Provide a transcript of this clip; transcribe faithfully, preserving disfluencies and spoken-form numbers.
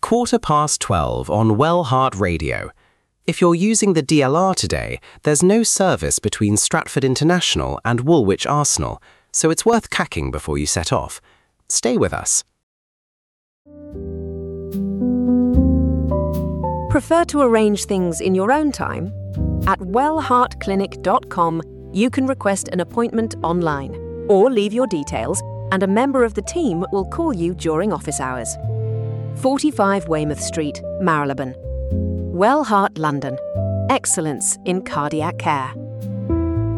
quarter past twelve on Wellheart Radio. If you're using the D L R today, there's no service between Stratford International and Woolwich Arsenal, so it's worth cacking before you set off. Stay with us. Prefer to arrange things in your own time? At wellheart clinic dot com, you can request an appointment online or leave your details, and a member of the team will call you during office hours. forty-five Weymouth Street, Marylebone. Wellheart London. Excellence in cardiac care.